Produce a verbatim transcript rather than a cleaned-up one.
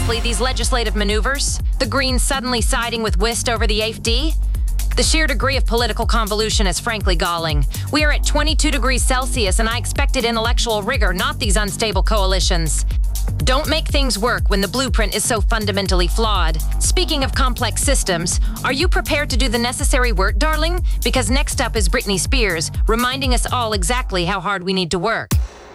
Honestly, these legislative maneuvers, the Greens suddenly siding with Wist over the A F D, the sheer degree of political convolution is frankly galling. We are at twenty-two degrees Celsius, and I expected intellectual rigor, not these unstable coalitions. Don't make things work when the blueprint is so fundamentally flawed. Speaking of complex systems, are you prepared to do the necessary work, darling? Because next up is Britney Spears, reminding us all exactly how hard we need to work.